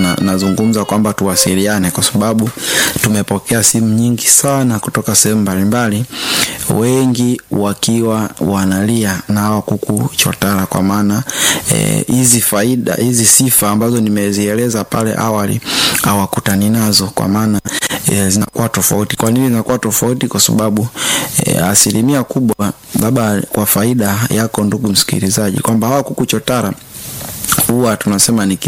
nazungumza kwamba tuwasiliane, kwa sababu tumepokea simu nyingi sana kutoka sehemu mbalimbali, wengi wakiwa wanalia na hawa kuku chotara, kwa maana hizi faida, hizi sifa ambazo nimezieleza pale awali hawakutani nazo, kwa maana zinakuwa tofauti. Kwa nini zinakuwa tofauti? Kwa sababu asilimia kubwa, labda kwa faida yako ndugu msikilizaji, kwamba hawa kuku chotara huwa tunasema ni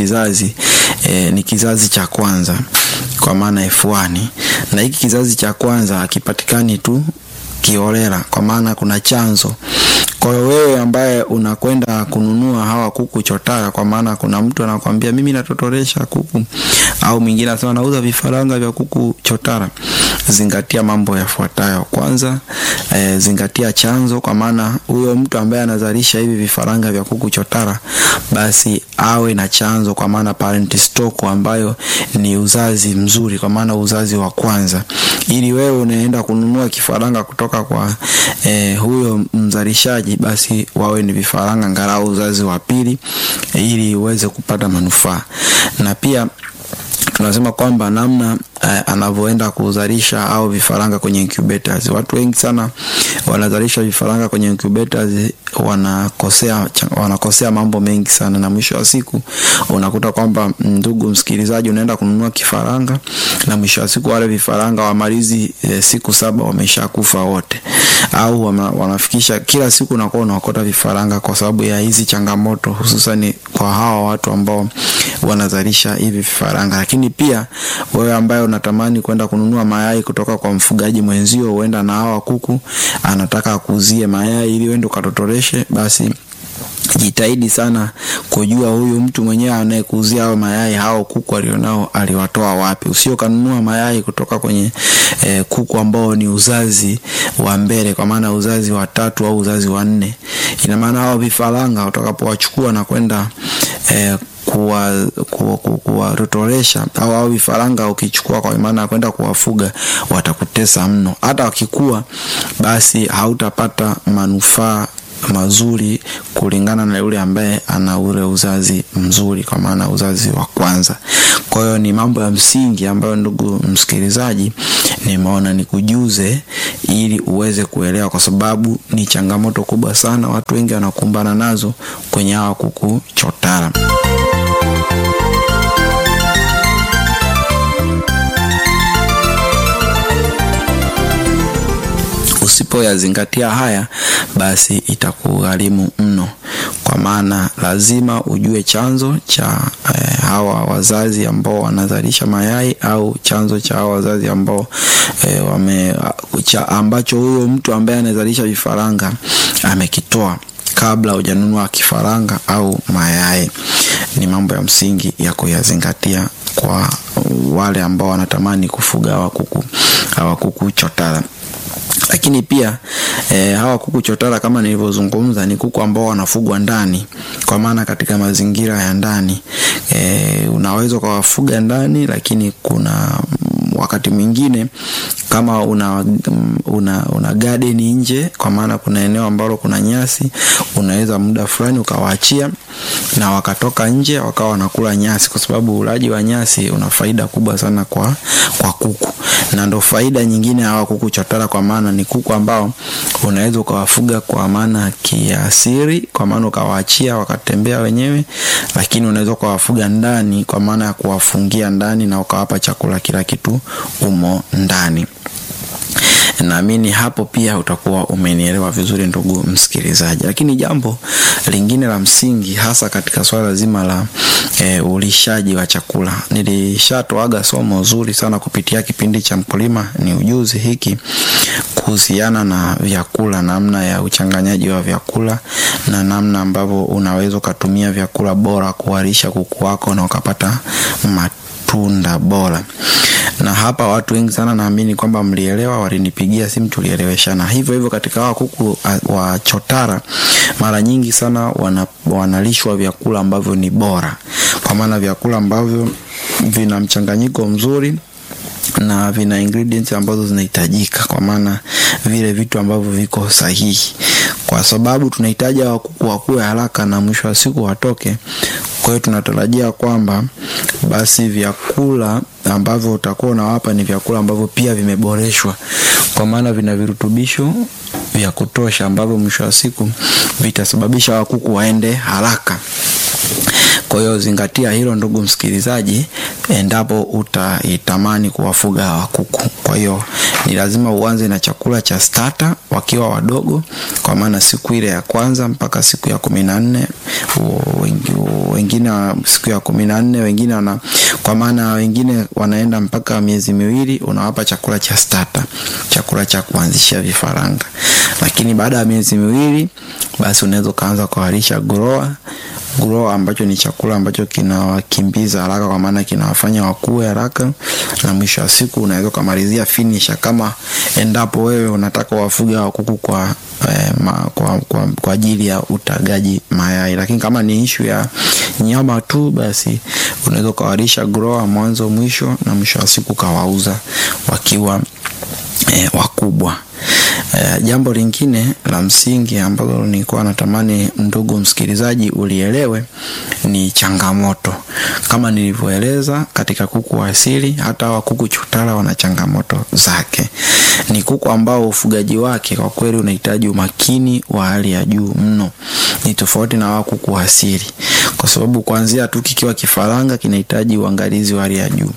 kizazi cha kwanza, kwa maana F1, na hiki kizazi cha kwanza hakipatikani tu kiolela, kwa maana kuna chanzo. Kwa hiyo wewe ambaye unakwenda kununua hawa kuku chotara, kwa maana kuna mtu anakuambia mimi natotoresha kuku, au mwingine anasema nauza vifaranga vya kuku chotara, zingatia mambo yafuatayo. Kwanza, zingatia chanzo, kwa maana huyo mtu ambaye anazalisha hivi vifaranga vya kuku chotara basi awe na chanzo, kwa maana parent stock ambayo ni uzazi mzuri, kwa maana uzazi wa kwanza, ili wewe unaenda kununua kifaranga kutoka kwa huyo mzalishaji, basi wawe ni vifaranga angalau uzazi wa pili, ili uweze kupata manufaa. Na pia tunasema kwamba namna anavyoenda kuzalisha au vifaranga kwenye incubators. Watu wengi sana wanazalisha vifaranga kwenye incubators, wanakosea mambo mengi sana, na mwisho wa siku unakuta kwamba ndugu msikilizaji, unaenda kununua kifaranga na mwisho wa siku wale vifaranga wamalizi siku 7 wameshakufa wote, au wanafikisha kila siku unakuwa unaokota vifaranga, kwa sababu ya hizi changamoto, hususan kwa hawa watu ambao wanazalisha hivi vifaranga. Lakini pia wewe ambaye unatamani kwenda kununua mayai kutoka kwa mfugaji mwenzio, huenda na hawa kuku anataka akuuzie mayai ili uende ukatotoreshe, basi jitahidi sana kujua huyu mtu mwenyewe anayekuuzia hao mayai, hao kuku alionao aliwatoa wapi. Usio kanunua mayai kutoka kwenye kuku ambao ni uzazi wa mbele, kwa maana uzazi wa 3 au uzazi wa 4. Ina maana hao vifaranga utakapowachukua na kwenda kuwatotoresha au vifaranga ukichukua kwa maana kwenda kuwafuga, watakutesa mno. Hata wakikua basi hautapata manufaa mazuri kulingana na yule ambaye ana ule uzazi mzuri, kwa maana uzazi wa kwanza. Kwa hiyo ni mambo ya msingi ambayo ndugu msikilizaji nimeona nikujuze ili uweze kuelewa, kwa sababu ni changamoto kubwa sana watu wengi wanakumbana nazo kwenye hawa kuku chotara. Usipoyazingatia haya basi itakugharimu mno, kwa maana lazima ujue chanzo cha hawa wazazi ambao wanazalisha mayai, au chanzo cha hawa wazazi ambao ambacho huyo mtu ambaye anazalisha vifaranga amekitoa kabla hujanunua kifaranga au mayai. Ni mambo ya msingi ya kuyazingatia kwa wale ambao wanatamani kufuga hawa kuku chotara. Lakini pia hawa kuku chotara kama nilivyozungumza ni kuku ambao wanafugwa ndani, kwa maana katika mazingira ya ndani. Unaweza kuwafuga ndani, lakini kuna wakati mwingine kama una garden nje, kwa maana kuna eneo ambalo kuna nyasi, unaweza muda fulani ukawaachia na wakatoka nje wakawa wanakula nyasi, kwa sababu ulaji wa nyasi una faida kubwa sana kwa kuku. Na ndo faida nyingine hawa kuku chotara, kwa maana ni kuku ambao unaweza ukawafuga kwa maana kiasiri, kwa maana ukawaachia wakatembea wenyewe, lakini unaweza kuwafuga ndani kwa maana ya kuwafungia ndani na ukawapa chakula kila kitu umo ndani. Naamini hapo pia utakuwa umenielewa vizuri ndugu msikilizaji. Lakini jambo lingine la msingi hasa katika swala zima la ulishaji wa chakula, nilishatoaga somo zuri sana kupitia kipindi cha Mkulima ni Ujuzi hiki kuhusiana na vyakula, namna ya uchanganyaji wa vyakula na namna ambavyo unaweza kutumia vyakula bora kuwalisha kuku wako na ukapata matunda bora. Na hapa watu wengi sana naamini kwamba mlielewa, walinipigia simu tulieleweshana. Hivyo katika hawa kuku wa chotara mara nyingi sana wanalishwa vyakula ambavyo ni bora, kwa maana vyakula ambavyo vina mchanganyiko mzuri na vina ingredients ambazo zinahitajika, kwa maana vile vitu ambavyo viko sahihi. kwa sababu tunahitaji hawa kuku wakue haraka na mwisho wa siku watoke. Kwa hiyo tunatarajia kwamba basi vyakula ambavyo utakuwa unawapa ni vyakula ambavyo pia vimeboreshwa, kwa maana vina virutubisho vya kutosha ambavyo mwisho wa siku vitasababisha hawa kuku waende haraka. Kwa hiyo zingatia hilo ndugu msikilizaji, endapo utaitamani kuwafuga hawa kuku. Kwa hiyo ni lazima uanze na chakula cha starter wakiwa wadogo, kwa maana siku ile ya kwanza mpaka siku ya 14, wengine siku ya 14, wengine kwa maana wengine wanaenda mpaka miezi miwili, unawapa chakula cha starter, chakula cha kuanzishia vifaranga. Lakini baada ya miezi miwili basi unaweza kaanza kuwalisha grower ambacho ni chakula ambacho kinawakimbiza haraka, kwa maana kinawafanya wakue haraka, na mwisho wa siku unaweza kumalizia finisher kama endapo wewe unataka wafuga wa kuku kwa ajili ya utagaji mayai. Lakini kama ni issue ya nyama tu, basi unaweza kuwalisha grower mwanzo mwisho, na mwisho wa siku kawauza wakiwa wakubwa. Jambo lingine la msingi ambalo nilikuwa natamani ndugu msikilizaji ulielewe ni changamoto. Kama nilivyoeleza katika kuku wa asili, hata hawa kuku chotara wana changamoto zake. Ni kuku ambao ufugaji wake kwa kweli unahitaji umakini wa hali ya juu mno. Ni tofauti na hawa kuku wa asili, kwa sababu kuanzia tu kikiwa kifaranga kinahitaji uangalizi wa hali ya juu.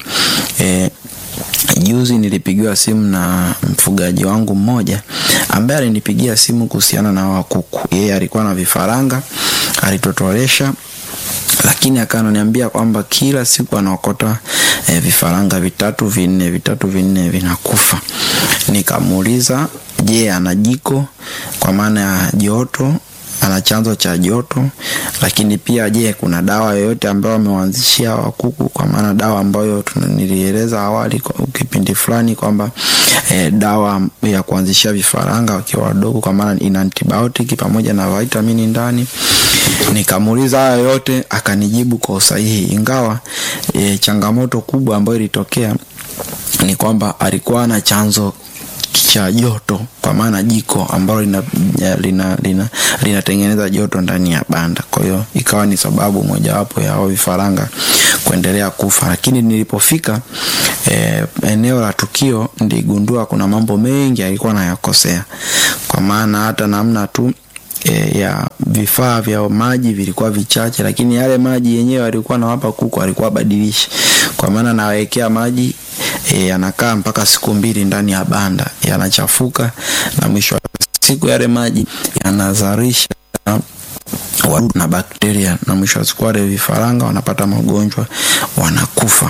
Juzi nilipigiwa simu na mfugaji wangu mmoja ambaye alinipigia simu kuhusiana na hawa kuku. Yeye alikuwa na vifaranga, alitotolesha, lakini akananiambia kwamba kila siku anaokota vifaranga vitatu vinne vinakufa. Nikamuuliza, je, ana jiko kwa maana ya joto, ana chanzo cha joto, lakini pia je, kuna dawa yoyote ambayo ameanzishia wa kuku, kwa maana dawa ambayo nilieleza awali kwa kipindi fulani kwamba dawa ya kuanzishia vifaranga wakiwa wadogo, kwa maana ina antibiotic pamoja na vitamini ndani. Nikamuuliza haya yote, akanijibu kwa usahihi, ingawa changamoto kubwa ambayo ilitokea ni kwamba alikuwa na chanzo cha joto, kwa maana jiko ambalo linatengeneza joto ndani ya banda. Kwa hiyo ikawa ni sababu mojawapo ya hao vifaranga kuendelea kufa. Lakini nilipofika eneo la tukio, niligundua kuna mambo mengi alikuwa anayakosea, kwa maana hata namna tu ya vifaa vya maji vilikuwa vichache, lakini yale maji yenyewe alikuwa anawapa kuku alikuwa badilishi, kwa maana nawekea maji yanakaa mpaka siku 2 ndani ya banda, yanachafuka, na mwisho wa siku yale maji yanazalisha wadudu na bakteria, na mwisho wa siku wale vifaranga wanapata magonjwa, wanakufa.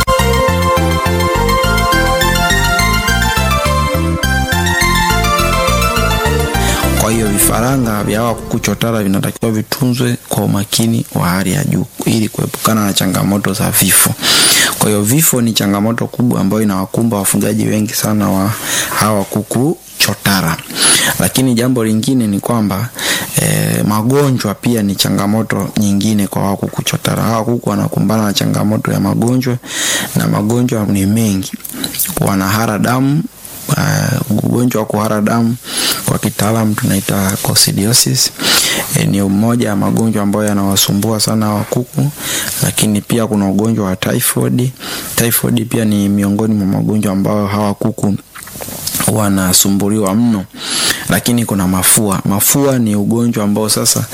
Kwa hiyo vifaranga vya hawa kuku chotara vinatakiwa vitunzwe kwa umakini wa hali ya juu ili kuepukana na changamoto za vifo. Kwa hiyo vifo ni changamoto kubwa ambayo inawakumba wafugaji wengi sana wa hawa kuku chotara. Lakini jambo lingine ni kwamba magonjwa pia ni changamoto nyingine kwa hawa kuku chotara. Hawa kuku wanakumbana na changamoto ya magonjwa, na magonjwa ni mengi. Wanahara damu. Ugonjwa wa kuhara damu kwa kitaalamu tunaita coccidiosis. Ni mmoja ya magonjwa ambayo yanawasumbua sana hawa kuku. Lakini pia kuna ugonjwa wa typhoid. Typhoid pia ni miongoni mwa magonjwa ambayo hawa kuku wanasumbuliwa mno. Lakini kuna mafua. Mafua ni ugonjwa ambao sasa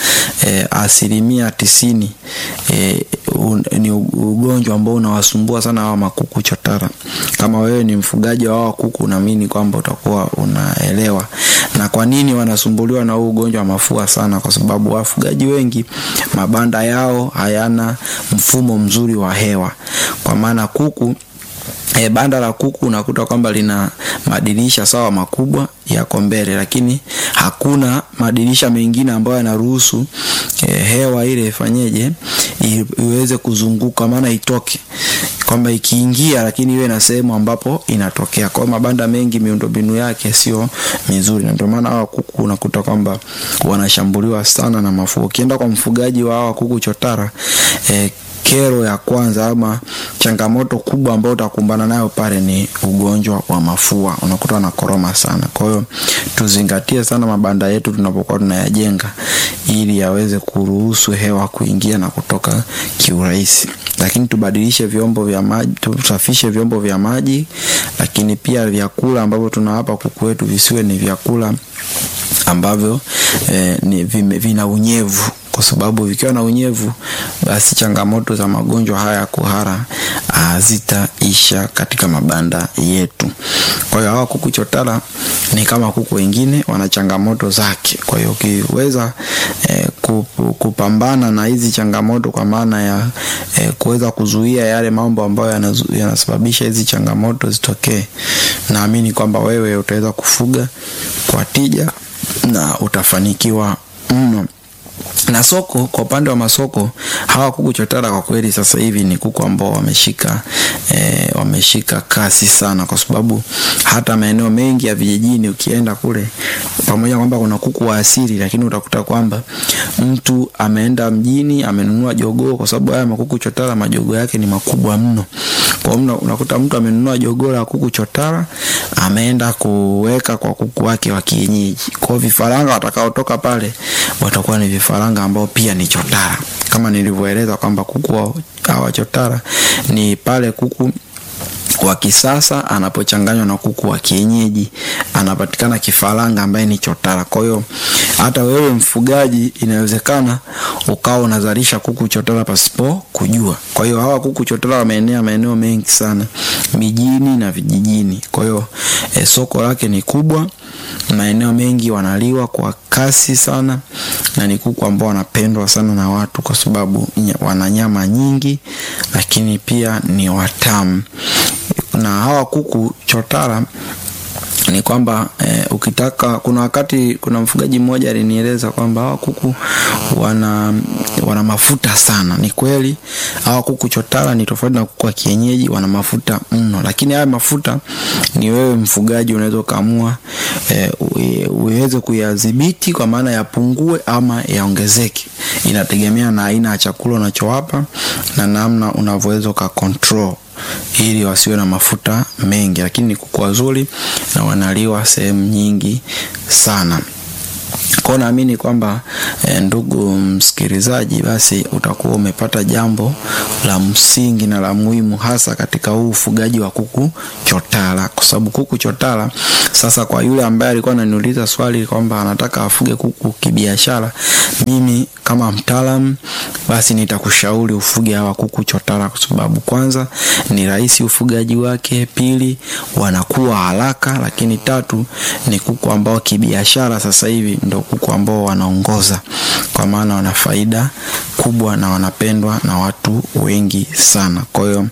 90% ni ugonjwa ambao unawasumbua sana hawa makuku chotara. Kama wewe ni mfugaji wa hawa kuku, naamini kwamba utakuwa unaelewa na kwa nini wanasumbuliwa na huu ugonjwa wa mafua sana, kwa sababu wafugaji wengi mabanda yao hayana mfumo mzuri wa hewa. Kwa maana kuku banda la kuku unakuta kwamba lina madirisha sawa makubwa yako mbele, lakini hakuna madirisha mengine ambayo yanaruhusu hewa ile ifanyeje iweze kuzunguka, maana itoke, kwamba ikiingia lakini iwe na sehemu ambapo inatokea. Kwa mabanda mengi miundombinu yake sio mizuri, na ndio maana hawa kuku unakuta kwamba wanashambuliwa sana na mafua. Ukienda kwa mfugaji wa hawa kuku chotara, kero ya kwanza ama changamoto kubwa ambayo utakumbana nayo pale ni ugonjwa wa mafua. Unakuta wanakoroma sana. Kwa hiyo tuzingatie sana mabanda yetu tunapokuwa tunayajenga, ili yaweze kuruhusu hewa kuingia na kutoka kiurahisi. Lakini tubadilishe vyombo vya maji, tusafishe vyombo vya maji, lakini pia vyakula ambavyo tunawapa kuku wetu visiwe ni vyakula ambavyo vina unyevu, kwa sababu vikiwa na unyevu basi changamoto za magonjwa haya ya kuhara zitaisha katika mabanda yetu. Kwa hiyo hawa kuku chotara ni kama kuku wengine, wana changamoto zake. Kwa hiyo ukiweza kupambana na hizi changamoto, kwa maana ya kuweza kuzuia yale mambo ambayo yanasababisha hizi changamoto zitokee, naamini kwamba wewe utaweza kufuga kwa tija na utafanikiwa mno. Na soko, kwa upande wa masoko, hawa kuku chotara kwa kweli sasa hivi ni kuku ambao wameshika kasi sana, kwa sababu hata maeneo mengi ya vijijini ukienda kule, pamoja kwamba kuna kuku wa asili, lakini utakuta kwamba mtu ameenda mjini amenunua jogoo, kwa sababu haya makuku chotara majogoo yake ni makubwa mno. Kwa hiyo unakuta mtu amenunua jogoo la kuku chotara, ameenda kuweka kwa kuku wake wa kienyeji. Kwa vifaranga watakaotoka pale watakuwa ni vifaranga ambao pia ni chotara. Kama nilivyoeleza kwamba kuku hawa chotara ni pale kuku wa kisasa anapochanganywa na kuku wa kienyeji, anapatikana kifaranga ambaye ni chotara. Kwa hiyo hata wewe mfugaji inawezekana ukawa unazalisha kuku chotara pasipo kujua. Kwa hiyo hawa kuku chotara wameenea maeneo mengi sana, mijini na vijijini. Kwa hiyo soko lake ni kubwa, maeneo mengi wanaliwa kwa kasi sana, na ni kuku ambao wanapendwa sana na watu kwa sababu wana nyama nyingi, lakini pia ni watamu. Na hawa kuku chotara ni kwamba ukitaka, kuna mfugaji mmoja alinieleza kwamba hawa kuku wana mafuta sana. Ni kweli hawa kuku chotara ni tofauti na kuku wa kienyeji, wana mafuta mno, lakini haya mafuta ni wewe mfugaji unaweza kaamua uweze kuyadhibiti, kwa maana yapungue ama yaongezeke. Inategemea na aina ya chakula unachowapa na namna unavyoweza control ili wasiwe na mafuta mengi, lakini ni kuku wazuri na wanaliwa sehemu nyingi sana. Kwa naamini kwamba ndugu msikilizaji, basi utakuwa umepata jambo la msingi na la muhimu, hasa katika huu ufugaji wa kuku chotara. Kwa sababu kuku chotara sasa, kwa yule ambaye alikuwa ananiuliza swali kwamba anataka afuge kuku kibiashara, mimi kama mtaalamu basi nitakushauri ufuge hawa kuku chotara, kwa sababu kwanza ni rahisi ufugaji wake, pili wanakuwa haraka, lakini tatu ni kuku ambao kibiashara sasa hivi ndio kuku ambao wanaongoza, kwa maana wana faida kubwa na wanapendwa na watu wengi sana. Kwa hiyo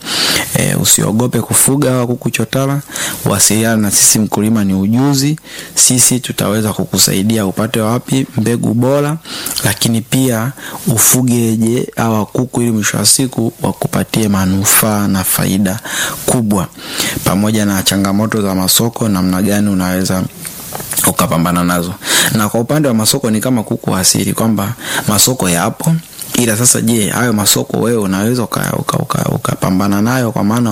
usiogope kufuga hawa kuku chotara, wasiliana na sisi. Mkulima ni ujuzi, sisi tutaweza kukusaidia upate wapi mbegu bora, lakini pia ufugeje hawa kuku ili mwisho wa siku wakupatie manufaa na faida kubwa, pamoja na changamoto za masoko namna gani unaweza ukapambana nazo. Na kwa upande wa masoko ni kama kuku asili, kwamba masoko yapo, ila sasa je, hayo masoko wewe unaweza ukapambana nayo, kwa maana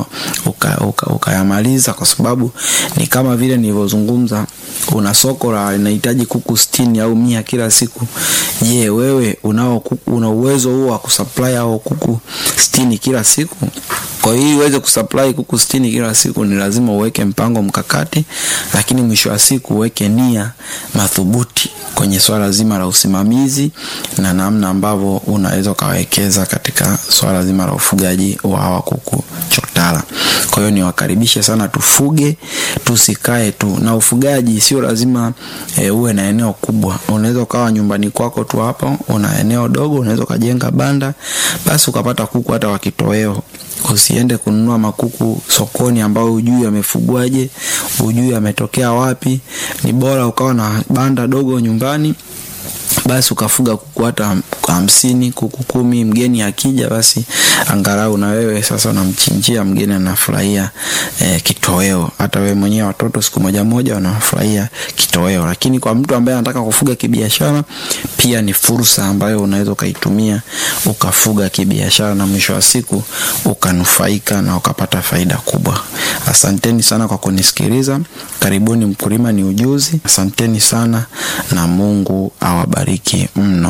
ukayamaliza? Kwa sababu ni kama vile nilivyozungumza, una soko linahitaji kuku 60 au 100 kila siku. Je, wewe una uwezo huo wa kusupply hao kuku 60 kila siku? Kwa hiyo uweze kusupply kuku 60 kila siku ni lazima uweke mpango mkakati, lakini mwisho wa siku uweke nia madhubuti kwenye swala zima la usimamizi na namna ambavyo unaweza kawekeza katika swala zima la ufugaji wa hawa kuku chotara. Kwa hiyo niwakaribishe sana tufuge, tusikae tu. Na ufugaji sio lazima uwe na eneo kubwa. Unaweza ukawa nyumbani kwako tu hapo, una eneo dogo, unaweza kujenga banda, basi ukapata kuku hata wa kitoweo. Usiende kununua makuku sokoni ambao hujui yamefugwaje, hujui yametokea wapi. Ni bora ukawa na banda dogo nyumbani, basi ukafuga kuku hata 50, kuku 10, mgeni akija basi angalau na wewe sasa unamchinjia mgeni, anafurahia kitoweo. Hata wewe mwenyewe watoto siku moja moja wanafurahia kitoweo. Lakini kwa mtu ambaye anataka kufuga kibiashara, pia ni fursa ambayo unaweza ukaitumia ukafuga kibiashara, na mwisho wa siku ukanufaika na ukapata faida kubwa. Asanteni sana kwa kunisikiliza. Karibuni Mkulima ni Ujuzi. Asanteni sana na Mungu awabariki mno.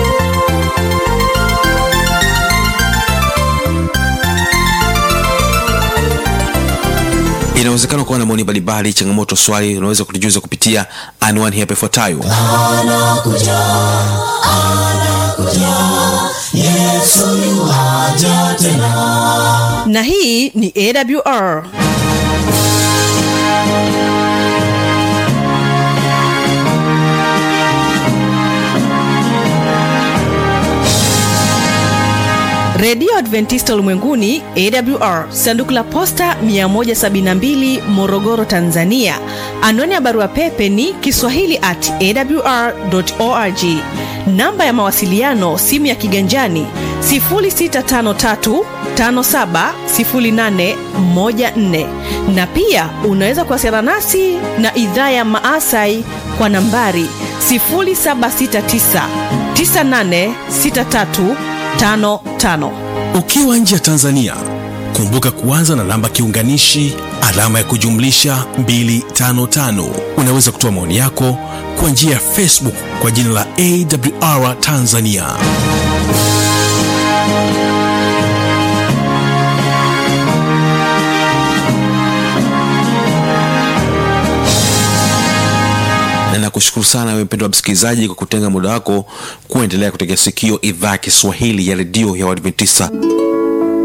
Inawezekana kuwa na maoni mbalimbali, changamoto, swali, unaweza kutujuza kupitia anwani hapa ifuatayo. Anakuja, Yesu yuaja tena. Na hii ni AWR. Radio Adventista Ulimwenguni AWR, sanduku la posta 172, Morogoro, Tanzania. Anwani ya barua pepe ni kiswahili@awr.org. Namba ya mawasiliano, simu ya kiganjani 0653570814, na pia unaweza kuwasiliana nasi na idhaa ya Maasai kwa nambari 0769986355. Ukiwa nje ya Tanzania, kumbuka kuanza na namba kiunganishi alama ya kujumlisha 255. Unaweza kutoa maoni yako kwa njia ya Facebook kwa jina la AWR Tanzania. Na nakushukuru sana wewe mpendwa msikilizaji kwa kutenga muda wako kuendelea kutegea sikio idhaa ya Kiswahili ya Radio ya Waadventista.